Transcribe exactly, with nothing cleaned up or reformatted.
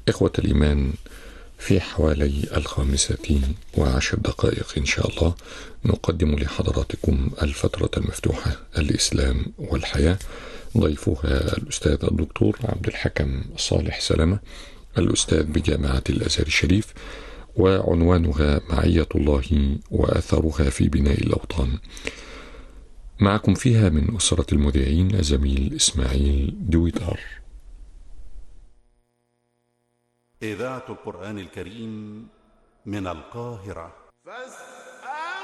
إخوة الإيمان، في حوالي الخامسة وعشر دقائق إن شاء الله نقدم لحضراتكم الفترة المفتوحة الإسلام والحياة. ضيفها الأستاذ الدكتور عبد الحكم صالح سلامة، الأستاذ بجامعة الأزهر الشريف، وعنوانها معية الله وأثرها في بناء الأوطان. معكم فيها من أسرة المذيعين الزميل إسماعيل دويتار. إذاعة القرآن الكريم من القاهرة.